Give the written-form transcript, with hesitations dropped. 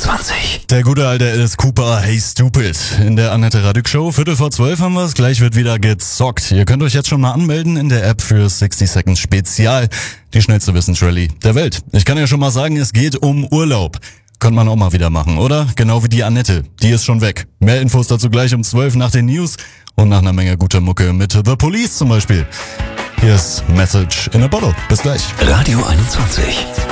21. Der gute alte Alice Cooper, Hey Stupid. In der Annette Radig Show, 11:45 haben wir es. Gleich wird wieder gezockt. Ihr könnt euch jetzt schon mal anmelden in der App für 60 Seconds Spezial. Die schnellste Wissensrallye der Welt. Ich kann ja schon mal sagen, es geht um Urlaub. Könnte man auch mal wieder machen, oder? Genau wie die Annette. Die ist schon weg. Mehr Infos dazu gleich um 12 nach den News und nach einer Menge guter Mucke mit The Police zum Beispiel. Hier ist Message in a Bottle. Bis gleich. Radio 21.